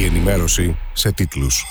Η ενημέρωση σε τίτλους.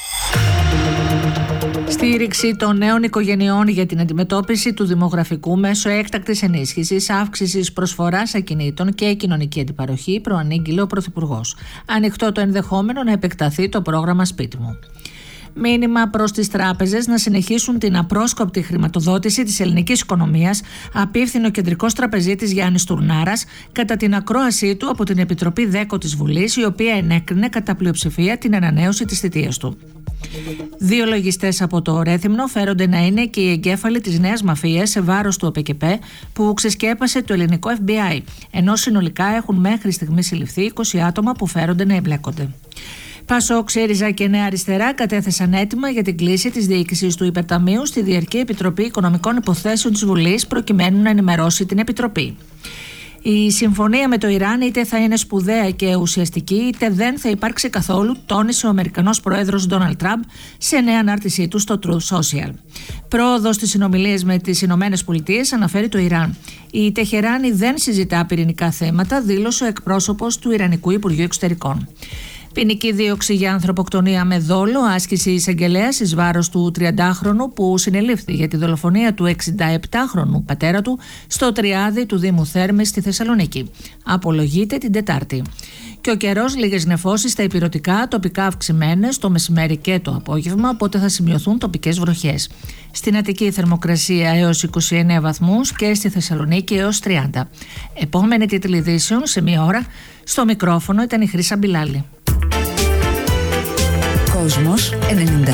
Στήριξη των νέων οικογενειών για την αντιμετώπιση του δημογραφικού μέσω έκτακτης ενίσχυσης, αύξησης προσφοράς ακινήτων και κοινωνική αντιπαροχή, προανήγγειλε ο Πρωθυπουργός. Ανοιχτό το ενδεχόμενο να επεκταθεί το πρόγραμμα Σπίτι μου. Μήνυμα προς τις τράπεζες να συνεχίσουν την απρόσκοπτη χρηματοδότηση της ελληνικής οικονομίας, απίφθινε ο κεντρικός τραπεζίτης Γιάννης Τουρνάρας κατά την ακρόασή του από την Επιτροπή ΔΕΚΟ της Βουλής, η οποία ενέκρινε κατά πλειοψηφία την ανανέωση της θητείας του. Δύο λογιστές από το Ρέθυμνο φέρονται να είναι και οι εγκέφαλοι της νέας μαφίας σε βάρος του ΟΠΕΚΕΠΕ που ξεσκέπασε το ελληνικό FBI, ενώ συνολικά έχουν μέχρι στιγμή συλληφθεί 20 άτομα που φέρονται να εμπλέκονται. ΠΑΣΟΚ, ΣΥΡΙΖΑ και Νέα Αριστερά κατέθεσαν αίτημα για την κλίση της διοίκησης του Υπερταμείου στη Διαρκή Επιτροπή Οικονομικών Υποθέσεων της Βουλής, προκειμένου να ενημερώσει την Επιτροπή. Η συμφωνία με το Ιράν είτε θα είναι σπουδαία και ουσιαστική, είτε δεν θα υπάρξει καθόλου, τόνισε ο Αμερικανός Πρόεδρος Ντόναλντ Τραμπ σε νέα ανάρτησή του στο Truth Social. Πρόοδος στις συνομιλίες με τις Ηνωμένες Πολιτείες, αναφέρει το Ιράν. Η Τεχεράνη δεν συζητά πυρηνικά θέματα, δήλωσε ο εκπρόσωπος του Ιρανικού Υπουργείου Εξωτερικών. Ποινική δίωξη για ανθρωποκτονία με δόλο, άσκηση εισαγγελέας εις βάρος του 30χρονου που συνελήφθη για τη δολοφονία του 67χρονου πατέρα του στο Τριάδι του Δήμου Θέρμης στη Θεσσαλονίκη. Απολογείται την Τετάρτη. Και ο καιρός, λίγες νεφώσεις στα ηπειρωτικά, τοπικά αυξημένες το μεσημέρι και το απόγευμα, οπότε θα σημειωθούν τοπικές βροχές. Στην Αττική η θερμοκρασία έως 29 βαθμούς και στη Θεσσαλονίκη έως 30. Επόμενη τίτλη ειδήσεων σε μία ώρα. Στο μικρόφωνο ήταν η Χρύσα Μπιλάλη. Κόσμος 94,6.